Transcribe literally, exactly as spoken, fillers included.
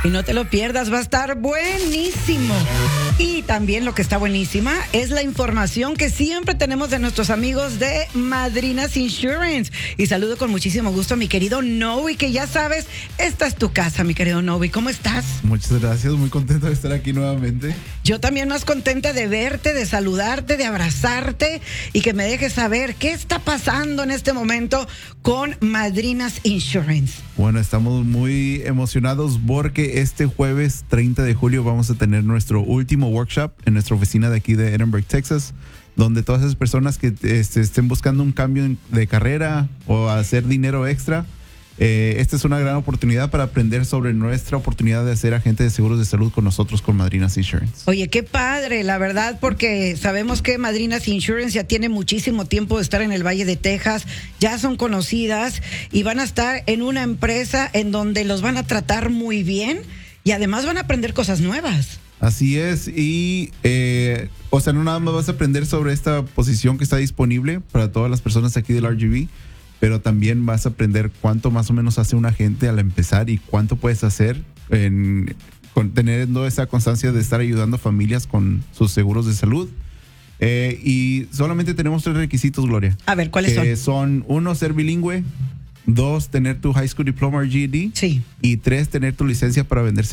Y no te lo pierdas, va a estar buenísimo. Y también lo que está buenísima es la información que siempre tenemos de nuestros amigos de Madrinas Insurance. Y saludo con muchísimo gusto a mi querido Noe, que ya sabes, esta es tu casa, mi querido Noe. ¿Cómo estás? Muchas gracias, muy contento de estar aquí nuevamente. Yo también más contenta de verte, de saludarte, de abrazarte y que me dejes saber qué está pasando en este momento con Madrinas Insurance. Bueno, estamos muy emocionados porque este jueves treinta de julio vamos a tener nuestro último workshop en nuestra oficina de aquí de Edinburgh, Texas, donde todas esas personas que este, estén buscando un cambio de carrera o hacer dinero extra, eh, esta es una gran oportunidad para aprender sobre nuestra oportunidad de ser agente de seguros de salud con nosotros, con Madrinas Insurance. Oye, qué padre, la verdad, porque sabemos que Madrinas Insurance ya tiene muchísimo tiempo de estar en el Valle de Texas, ya son conocidas y van a estar en una empresa en donde los van a tratar muy bien y además van a aprender cosas nuevas. Así es, y eh, o sea, no nada más vas a aprender sobre esta posición que está disponible para todas las personas aquí del R G B, pero también vas a aprender cuánto más o menos hace un agente al empezar y cuánto puedes hacer en, con, teniendo esa constancia de estar ayudando a familias con sus seguros de salud. Eh, y solamente tenemos tres requisitos, Gloria. A ver, ¿cuáles que son? son? Uno, ser bilingüe. Dos, tener tu high school diploma o G E D. Sí. Y tres, tener tu licencia para vender